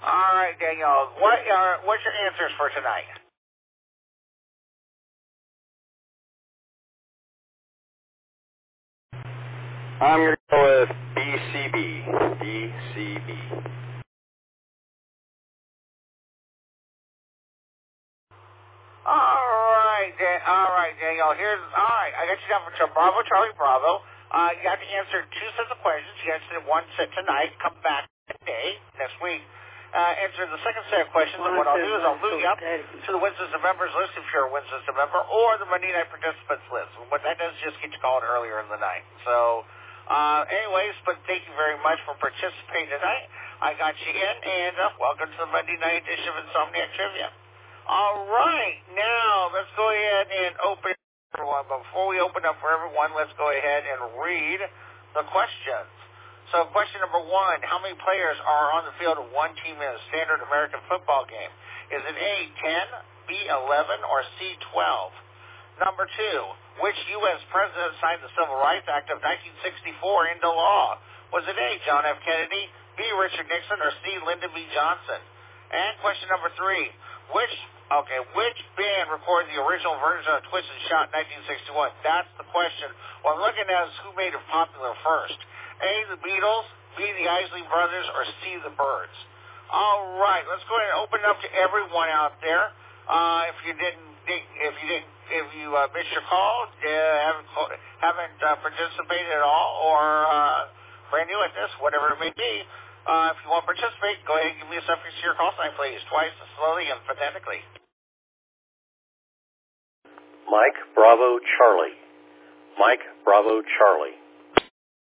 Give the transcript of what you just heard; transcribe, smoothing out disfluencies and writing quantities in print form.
All right, Danielle. What's your answers for tonight? I'm going to go with BCB. BCB. All right, Danielle. I got you down for Bravo, Charlie, Bravo. You have to answer 2 sets of questions. You answered 1 set tonight. Come back today, next week. Answer the second set of questions, and what I'll do is I'll move you up to the Wednesdays and Members list if you're a Wednesdays and Member, or the Monday Night Participants list. What that does is just get you called earlier in the night. So, anyways, but thank you very much for participating tonight. I got you in, and welcome to the Monday night edition of Insomniac Trivia. All right, now let's go ahead and open everyone. Before we open up for everyone, let's go ahead and read the questions. So question number 1, how many players are on the field of one team in a standard American football game? Is it A, 10, B, 11, or C, 12? Number 2, which U.S. president signed the Civil Rights Act of 1964 into law? Was it A, John F. Kennedy, B, Richard Nixon, or C, Lyndon B. Johnson? And question number 3, which band recorded the original version of Twist and Shout in 1961? That's the question. What I'm looking at is who made it popular first. A, the Beatles, B, the Isley Brothers, or C, the Byrds. All right, let's go ahead and open it up to everyone out there. If you missed your call, haven't participated at all, or brand new at this, whatever it may be, if you want to participate, go ahead and give me a suffix to your call sign, please, twice, slowly, and phonetically. Mike, Bravo, Charlie. Mike, Bravo, Charlie.